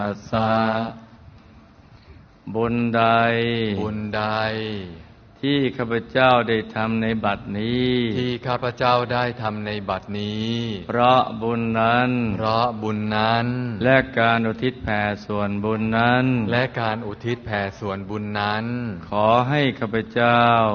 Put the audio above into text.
ตัสสะบุญใดที่ข้าพเจ้าได้ทำในบัดนี้เพราะบุญนั้นและการอุทิศแผ่ส่วนบุญนั้นขอให้ข้าพเจ้า